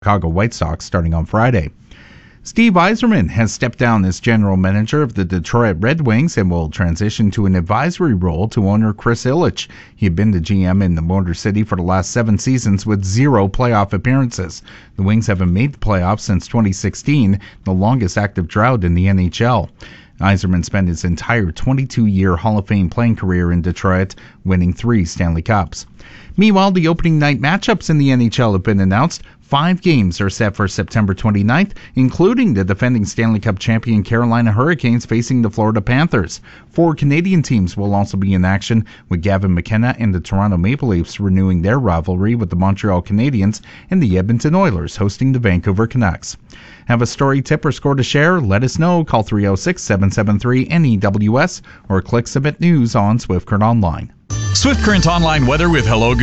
Chicago White Sox starting on Friday. Steve Yzerman has stepped down as general manager of the Detroit Red Wings and will transition to an advisory role to owner Chris Ilitch. He had been the GM in the Motor City for the last 7 seasons with 0 playoff appearances. The Wings haven't made the playoffs since 2016, the longest active drought in the NHL. Yzerman spent his entire 22-year Hall of Fame playing career in Detroit, winning 3 Stanley Cups. Meanwhile, the opening night matchups in the NHL have been announced. 5 games are set for September 29th, including the defending Stanley Cup champion Carolina Hurricanes facing the Florida Panthers. 4 Canadian teams will also be in action, with Gavin McKenna and the Toronto Maple Leafs renewing their rivalry with the Montreal Canadiens and the Edmonton Oilers hosting the Vancouver Canucks. Have a story, tip, or score to share? Let us know. Call 306-773-NEWS or click Submit News on Swift Current Online. Swift Current Online weather with Hello